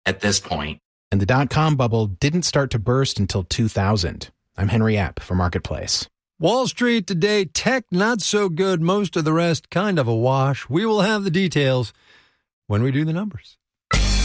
at this point. And the dot-com bubble didn't start to burst until 2000. I'm Henry App for Marketplace. Wall Street today, tech not so good, most of the rest kind of a wash. We will have the details when we do the numbers.